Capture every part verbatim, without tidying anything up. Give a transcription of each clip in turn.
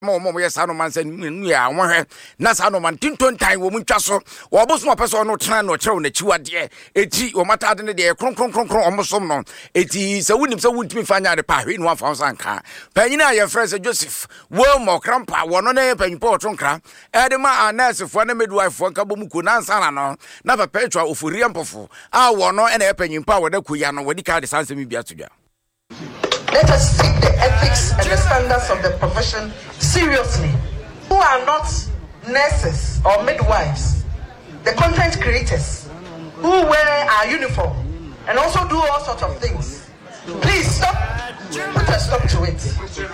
mo mo yes ano man say nu ya won na sa no man tinton tan wo mu ntwa so wo bo so person no tena no kire wo na chiwade eti wo mata de ne de kron kron kron kron omosom no eti se wunim se wuntimi fanya de pa hwe no afa sanka panyina ya friend Joseph wo mo krampa wo no na panyimpo otonkra e de ma anas fo na midwife fo nka bo mu ko na nsa na no na perpetual ofori empofo a wo no e na panyimpo a wo da kuya no wadi ka de sanse mi bia tudwa. Let us take the ethics and the standards of the profession seriously. Who are not nurses or midwives, the content creators, who wear our uniform and also do all sorts of things. Please stop. Put a stop to it.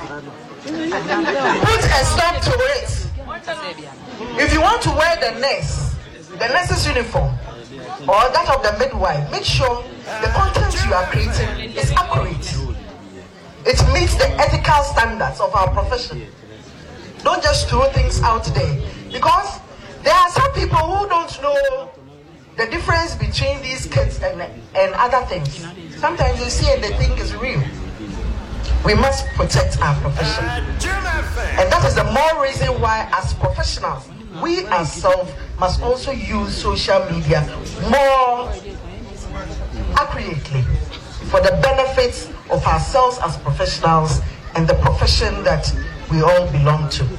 Put a stop to it. If you want to wear the nurse, the nurse's uniform, or that of the midwife, make sure the content you are creating is accurate. It meets the ethical standards of our profession. Don't just throw things out there. Because there are some people who don't know the difference between these kids and, and other things. Sometimes you see and they think it's real. We must protect our profession. And that is the more reason why, as professionals, we ourselves must also use social media more accurately for the benefits of ourselves as professionals and the profession that we all belong to.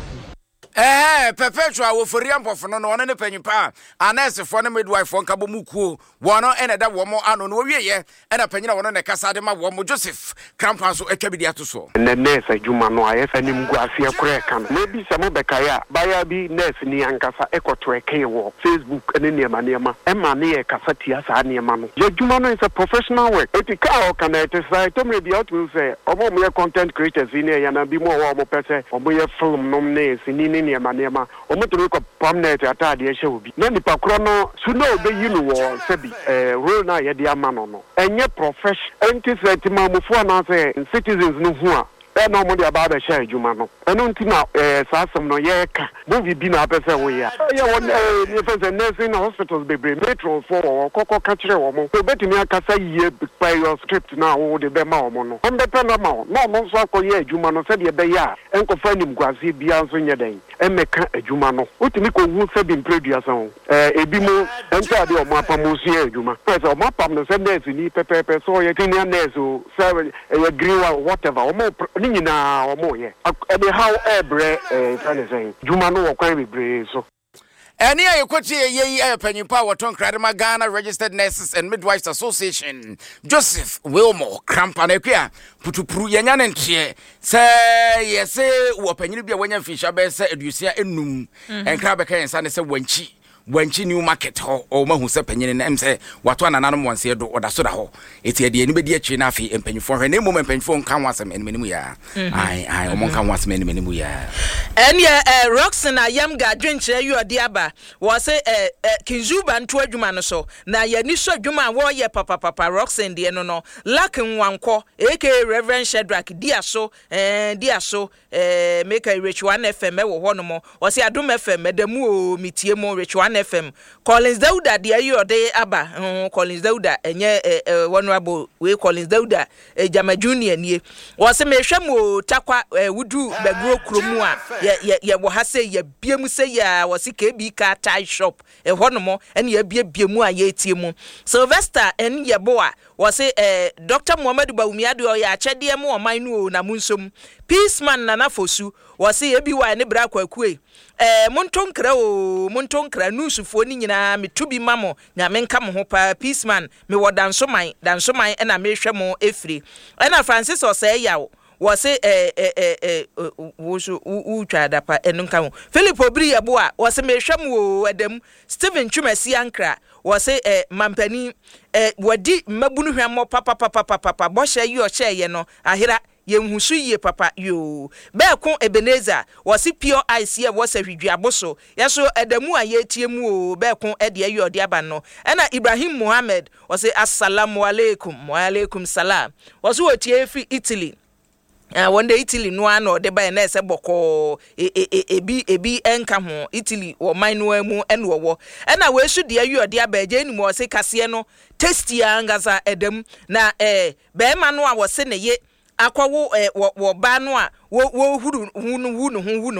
Eh, perpetual wo for empofo no no ne panyimpa anas fo ne midwife fo nka bo mukuo wo no ene da wo mo ano no wieye ena panyina wo no ne kasa de ma wo mo Joseph Krampa so atwa bidi atoso ne nurse adwuma no ayefa nim guase akura kan na bi se mo bekaya baya bi nurse ni ankasa ekoto eke wo Facebook ne niema niema e ma ne ye kasa tia sa niema no ye adwuma no is a professional work etika o kan e te sai to me bi out will say omo mo ye content creators ni e yana bi mo wo mo pese omo ye film nom ne sini ni niema niema omo to ko permanent atade ye hye obi na nipa kro no su no obe yi no wo sebi eh role na ye dia ma no no enye profession anti-threat ma mo fo na say citizens no hu a e no mo dia ba ba share adwuma no eno nti na eh sasem no ye ka bo bi na apese wo ya ye won eh ni fese nursing hospitals bebre metro for kokko ka kire wo mo so betimi akasa yie by your script na wo de be ma wo no on be pe na ma no mo so akoye adwuma no se de be ya enkofa nim guase bia nso nye den emeka adwuma no otimi ko hu se bi mpredua san eh ebi mo enta de o mo apamosu adwuma pese o mo apam no se nurse ni pepepe so ye tinia nurse o se e green whatever o mo nyina o mo ye e how ebre eh tane say juma no wo kwan bebre so eni ayekoti yeyi ayepanyimpa woton kradema Ghana Registered Nurses and Midwives Association Joseph Wilmore Krampa na kwa putupuru yenya ntie se yese wo panyini bia wanya fisha be se edusia enum enkra be kan sa ne se wanchi wanchi new market ho o mahu se panyini na emse wato anananom wonse do odaso da ho eti ade eni be di achi na afi empanyifo hwe na mom empanyifo nkan wasem enimenimu ya ai ai o mon kan wasem enimenimu ya eni eh Roxana Yamga dwenkyere yu ode aba wo se eh Kinzuba nto adwuma no so na ya ni so adwuma wo ye papa papa Roxana de no no lakin wanko aka Reverend Shadrack diaso eh diaso eh make a Rich one F M wo ho no mo wo se Adom F M medamu o mitie mo Rich one F M Collins Dauda de ayi ode aba Collins Dauda enye honorable we Collins Dauda Jama Junior nie wo se mehwe mo takwa wudu bagro kromu a ye ye wo ha se ye biemu se ya wo se K B K tie shop e honomo ene ye bie biemu a ye tie mu Sylvester en ye bo a wo se Doctor Muhammad Bawumia de o ya chede mu o man no na munsom Peaceman Nana Fosu wo se ye bi wa ne bra kwakue eh montonkra o montonkra nusufo ni nyina metubi mamo nya menka mo ho pa Peaceman me wodansoman dansoman na mehwe mo efri na Francis o se yawo wo se eh eh eh wo so u twa dapa enunka mo Philip Obri yebo a wo se mehwe mo adam Stephen Chumasi Ankra wo se eh mampani eh wadi mabunu hwammo papa papa papa bo hye yi o hye ye no ahira yenhusu yie papa yo be ko Ebenezer wose pure ice ye wose hwidwabo yeso edamu a yetie mu o be ko ede ayi ode aba no na Ibrahim Muhammad wose assalamu alaikum wa alaikum salam wose wotie fi Italy Uh, one day Italy no ano de ba na ese boko ebi ebi enka ho Italy wo man no mu eno wo na we su de ayi ode aba je ni mo se kase no tasty angaza edam na eh be ma no a wo se ne ye akwawo eh wo ba no a wo wo huru hunu hunu hunu